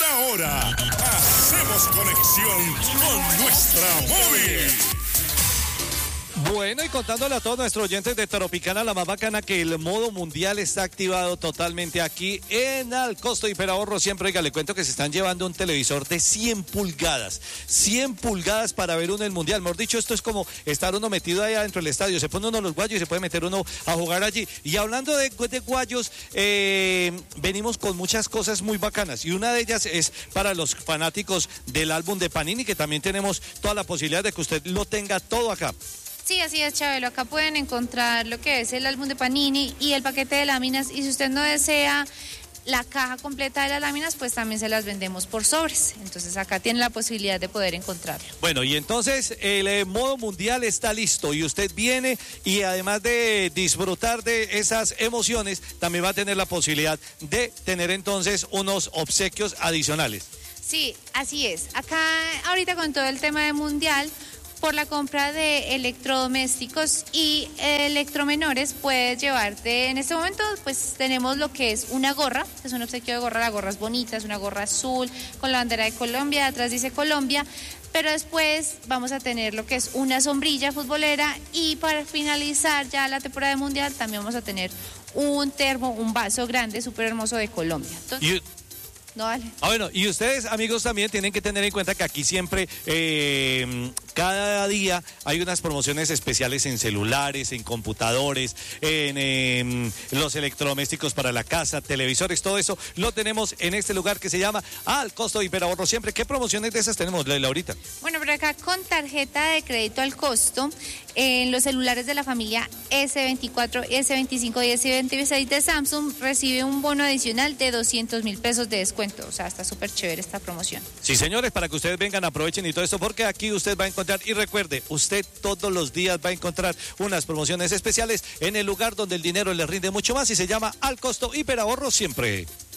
esta hora hacemos conexión con nuestra móvil. Bueno, y contándole a todos nuestros oyentes de Tropicana, la más bacana, que el modo mundial está activado totalmente aquí en Al Costo Hiperahorro Siempre. Oiga, le cuento que se están llevando un televisor de 100 pulgadas. 100 pulgadas para ver uno el mundial. Mejor dicho, esto es como estar uno metido allá dentro del estadio. Se pone uno los guayos y se puede meter uno a jugar allí. Y hablando de guayos, venimos con muchas cosas muy bacanas. Y una de ellas es para los fanáticos del álbum de Panini, que también tenemos toda la posibilidad de que usted lo tenga todo acá. Sí, así es, Chabelo. Acá pueden encontrar lo que es el álbum de Panini y el paquete de láminas. Y si usted no desea la caja completa de las láminas, pues también se las vendemos por sobres. Entonces acá tiene la posibilidad de poder encontrarlo. Bueno, y entonces el modo mundial está listo y usted viene y además de disfrutar de esas emociones, también va a tener la posibilidad de tener entonces unos obsequios adicionales. Sí, así es. Acá ahorita con todo el tema de mundial, por la compra de electrodomésticos y electromenores puedes llevarte, en este momento pues tenemos lo que es una gorra, es un obsequio de gorra, la gorra es bonita, es una gorra azul con la bandera de Colombia, atrás dice Colombia, pero después vamos a tener lo que es una sombrilla futbolera y para finalizar ya la temporada de mundial también vamos a tener un termo, un vaso grande, súper hermoso de Colombia. Entonces, no vale. Bueno, y ustedes, amigos, también tienen que tener en cuenta que aquí siempre, cada día hay unas promociones especiales en celulares, en computadores, en los electrodomésticos para la casa, televisores, todo eso lo tenemos en este lugar que se llama Al Costo Hiperahorro Siempre. ¿Qué promociones de esas tenemos, Laurita? Bueno, pero acá con tarjeta de crédito al costo, en los celulares de la familia S24, S25 y S26 de Samsung recibe un bono adicional de 200.000 pesos de descuento. O sea, está súper chévere esta promoción. Sí, señores, para que ustedes vengan, aprovechen y todo esto, porque aquí usted va a encontrar, y recuerde, usted todos los días va a encontrar unas promociones especiales en el lugar donde el dinero le rinde mucho más y se llama Al Costo Hiperahorro Siempre.